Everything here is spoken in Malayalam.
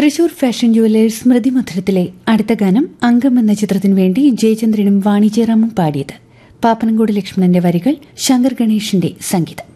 തൃശൂർ ഫാഷൻ ജുവലേഴ്സ് സ്മൃതി മധുരത്തിലെ അടുത്ത ഗാനം അംഗം എന്ന ചിത്രത്തിനു വേണ്ടി ജയചന്ദ്രനും വാണിജ്യറാമും പാടിയത്. പാപ്പനംകോട് ലക്ഷ്മണന്റെ വരികൾ, ശങ്കർ ഗണേഷിന്റെ സംഗീതം.